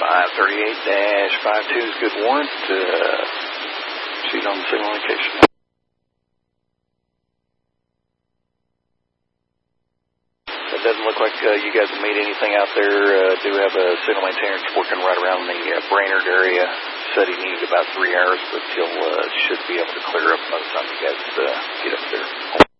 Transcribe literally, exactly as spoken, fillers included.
five thirty-eight dash five two is good warrant. Uh, proceed on the signal location. It doesn't look like uh, you guys have made anything out there. Uh, do have a signal maintainer working right around the uh, Brainerd area. Said he needed about three hours, but he'll uh, should be able to clear up by the time you guys uh, get up there.